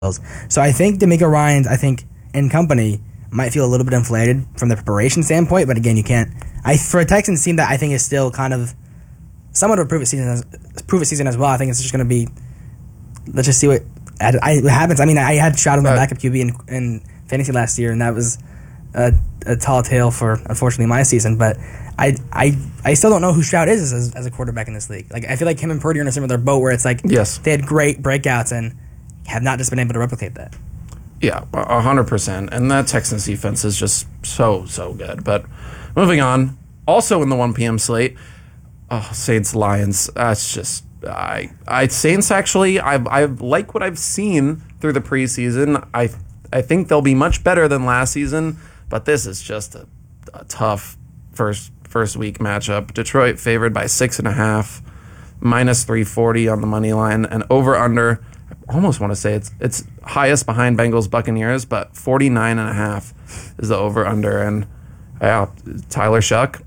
So I think D'Amico Ryans, and company might feel a little bit inflated from the preparation standpoint, but again, you can't. For a Texans team that I think is still kind of somewhat of a prove it season as well. I think it's just going to be. Let's just see what happens. I mean, I had Stroud on my backup QB in fantasy last year, and that was a tall tale for unfortunately my season. But I still don't know who Stroud is as a quarterback in this league. Like I feel like him and Purdy are in a similar boat where it's like they had great breakouts and have not just been able to replicate that. Yeah, 100%. And that Texans defense is just so good. But moving on, also in the 1 p.m. slate, Saints Lions. That's just Saints actually. I like what I've seen through the preseason. I think they'll be much better than last season, but this is just a tough first week matchup. Detroit favored by 6.5, minus 340 on the money line, and over under. I almost want to say it's highest behind Bengals Buccaneers, but 49.5 is the over under. And Tyler Shuck.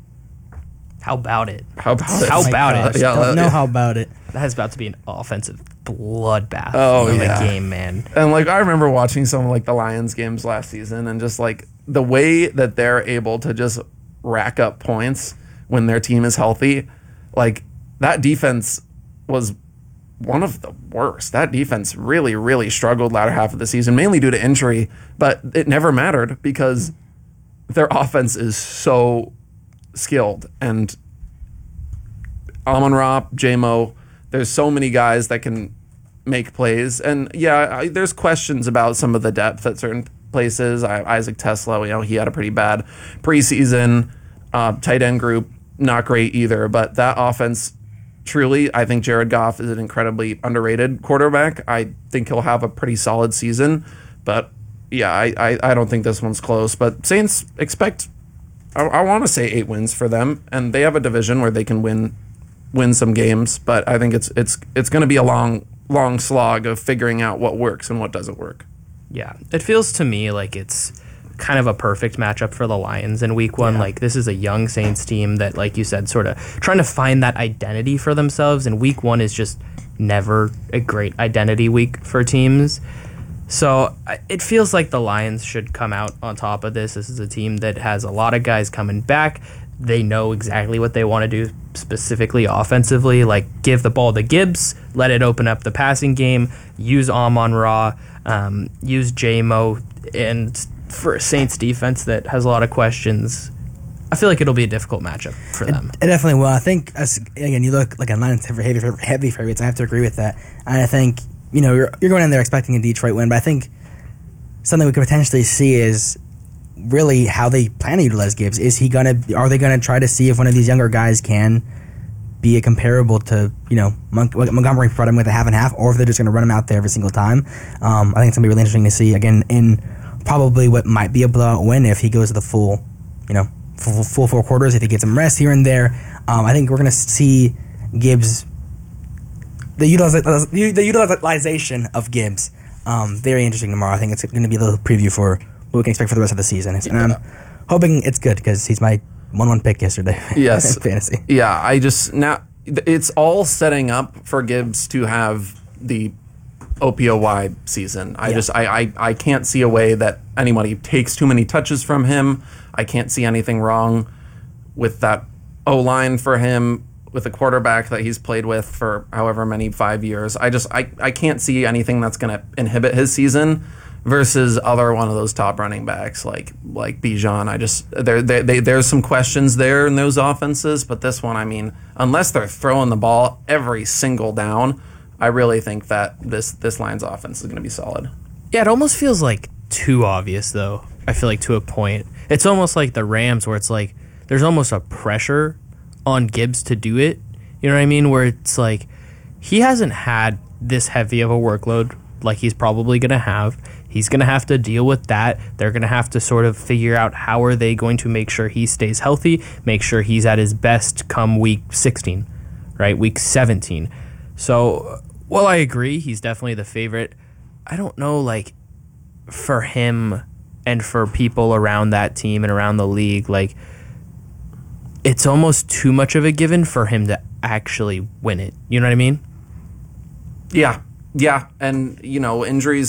How about it? How about it? Yeah, don't know how about it. That is about to be an offensive bloodbath in the game, man. And like I remember watching some of like the Lions games last season, and just like the way that they're able to just rack up points when their team is healthy, like that defense was one of the worst. That defense really, really struggled latter half of the season, mainly due to injury, but it never mattered because their offense is so skilled. And Amon-Ra, J-Mo, there's so many guys that can make plays. And there's questions about some of the depth at certain places. Isaac Tesla, he had a pretty bad preseason. Tight end group, not great either, but that offense, truly, I think Jared Goff is an incredibly underrated quarterback. I think he'll have a pretty solid season, but I don't think this one's close. But Saints expect, I want to say 8 wins for them, and they have a division where they can win some games. But I think it's going to be a long slog of figuring out what works and what doesn't work. Yeah, it feels to me like it's kind of a perfect matchup for the Lions in week 1. Like this is a young Saints team that, like you said, sort of trying to find that identity for themselves, and week 1 is just never a great identity week for teams. So it feels like the Lions should come out on top of this. This is a team that has a lot of guys coming back. They know exactly what they want to do specifically offensively, like give the ball to Gibbs, let it open up the passing game, use Amon-Ra, use J-Mo, and for a Saints defense that has a lot of questions, I feel like it'll be a difficult matchup for them. It definitely will. I think, again, you look like a Lions heavy favorites. I have to agree with that. And I think, you're going in there expecting a Detroit win, but I think something we could potentially see is really how they plan to utilize Gibbs. Are they going to try to see if one of these younger guys can be a comparable to, Montgomery brought him with a half and half, or if they're just going to run him out there every single time. I think it's going to be really interesting to see, again, in probably what might be a blowout win if he goes to the full 4 quarters, if he gets some rest here and there. I think we're going to see Gibbs, the utilization of Gibbs, very interesting tomorrow. I think it's going to be a little preview for what we can expect for the rest of the season. And I'm hoping it's good because he's my 1-1 pick yesterday. Yes. in fantasy. Yeah, now it's all setting up for Gibbs to have the OPOY season. I can't see a way that anybody takes too many touches from him. I can't see anything wrong with that O-line for him, with a quarterback that he's played with for however many 5 years. I can't see anything that's going to inhibit his season versus other one of those top running backs like Bijan. There's some questions there in those offenses, but this one, I mean, unless they're throwing the ball every single down, I really think that this Lions offense is going to be solid. Yeah, it almost feels like too obvious, though. I feel like to a point. It's almost like the Rams, where it's like there's almost a pressure on Gibbs to do it. You know what I mean? Where it's like he hasn't had this heavy of a workload like he's probably going to have. He's going to have to deal with that. They're going to have to sort of figure out how are they going to make sure he stays healthy, make sure he's at his best come week 16, right? Week 17. So, well, I agree. He's definitely the favorite. I don't know, like, for him and for people around that team and around the league, like, it's almost too much of a given for him to actually win it. You know what I mean? Yeah. Yeah, and injuries